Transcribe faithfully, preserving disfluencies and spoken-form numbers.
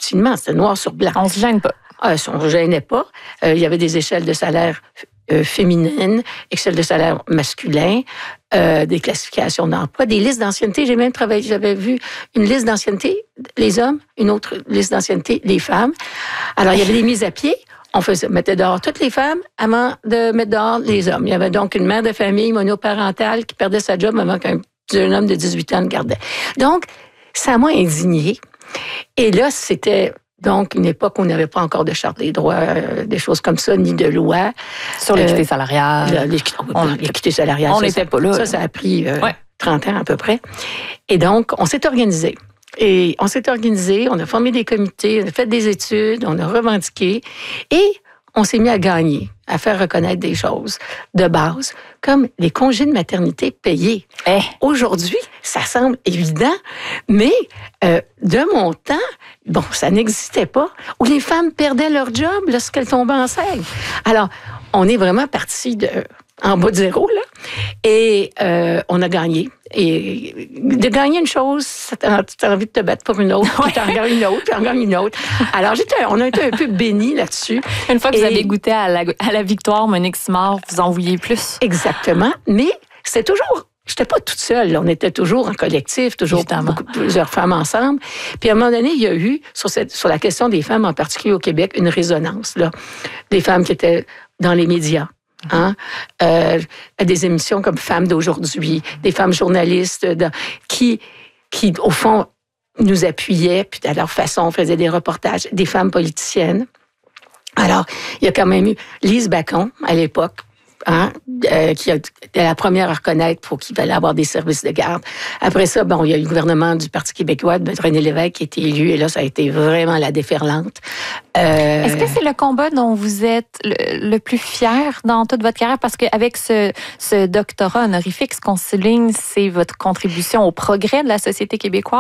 facilement. C'était noir sur blanc. On se gêne pas. Ah, on ne gênait pas. Euh, il y avait des échelles de salaire euh, féminines, échelles de salaire masculins, euh, des classifications d'emploi, des listes d'ancienneté. J'ai même travaillé, j'avais vu une liste d'ancienneté, les hommes, une autre liste d'ancienneté, les femmes. Alors, il y avait des mises à pied. On faisait, mettait dehors toutes les femmes avant de mettre dehors les hommes. Il y avait donc une mère de famille monoparentale qui perdait sa job avant qu'un jeune homme de dix-huit ans le gardait. Donc, ça m'a indignée. Et là, c'était donc une époque où on n'avait pas encore de charte des droits, euh, des choses comme ça, ni de loi. Sur l'équité euh, salariale. L'équité, l'équité salariale. On n'était pas là. Ça, ça a pris euh, ouais. trente ans à peu près. Et donc, on s'est organisé. Et on s'est organisé, on a formé des comités, on a fait des études, on a revendiqué et on s'est mis à gagner, à faire reconnaître des choses de base, comme les congés de maternité payés. Eh. Aujourd'hui, ça semble évident, mais euh, de mon temps, bon, ça n'existait pas, où les femmes perdaient leur job lorsqu'elles tombaient enceintes. Alors, on est vraiment parti de en bas de zéro, là, et euh, on a gagné. Et de gagner une chose, tu as envie de te battre pour une autre, puis tu en gagnes une autre, puis tu en gagnes une autre. Alors, j'étais, on a été un peu bénis là-dessus. Une fois que et, vous avez goûté à la, à la victoire, Monique Simard, vous en vouliez plus. Exactement, mais c'était toujours... J'étais pas toute seule, on était toujours en collectif, toujours beaucoup, plusieurs femmes ensemble. Puis à un moment donné, il y a eu, sur, cette, sur la question des femmes en particulier au Québec, une résonance. Là. Des femmes qui étaient dans les médias. Hein? Euh, des émissions comme Femmes d'aujourd'hui, des femmes journalistes de, qui, qui, au fond, nous appuyaient, puis à leur façon, faisaient des reportages, des femmes politiciennes. Alors, il y a quand même eu Lise Bacon, à l'époque, hein, euh, qui a été la première à reconnaître pour qu'il fallait avoir des services de garde. Après ça, bon, il y a eu le gouvernement du Parti québécois de René Lévesque qui a été élu, et là, ça a été vraiment la déferlante. Euh... Est-ce que c'est le combat dont vous êtes le, le plus fier dans toute votre carrière? Parce qu'avec ce, ce doctorat honorifique, ce qu'on souligne, c'est votre contribution au progrès de la société québécoise.